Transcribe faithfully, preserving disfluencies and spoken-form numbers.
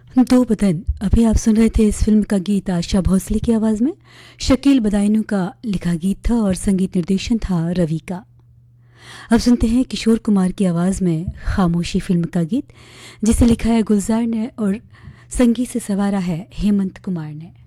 दो बदन। अभी आप सुन रहे थे इस फिल्म का गीत आशा भोसले की आवाज़ में। शकील बदायूं का लिखा गीत था और संगीत निर्देशन था रवि का। अब सुनते हैं किशोर कुमार की आवाज़ में खामोशी फिल्म का गीत, जिसे लिखा है गुलजार ने और संगीत से संवारा है हेमंत कुमार ने।